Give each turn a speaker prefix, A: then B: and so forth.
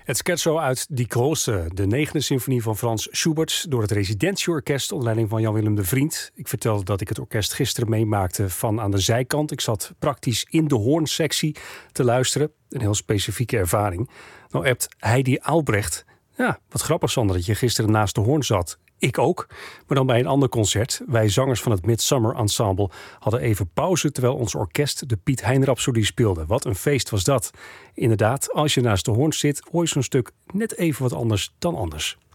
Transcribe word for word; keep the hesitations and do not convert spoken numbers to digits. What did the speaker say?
A: Het scherzo uit Die Große, de negende symfonie van Frans Schubert, door het Residentieorkest onder leiding van Jan-Willem de Vriend. Ik vertelde dat ik het orkest gisteren meemaakte van aan de zijkant. Ik zat praktisch in de hoornsectie te luisteren. Een heel specifieke ervaring. Nou hebt Heidi Albrecht. Ja, wat grappig, Sander, dat je gisteren naast de hoorn zat. Ik ook, maar dan bij een ander concert. Wij zangers van het Midsummer Ensemble hadden even pauze terwijl ons orkest de Piet Hein Rhapsodie speelde. Wat een feest was dat. Inderdaad, als je naast de hoorn zit, hoor je zo'n stuk net even wat anders dan anders.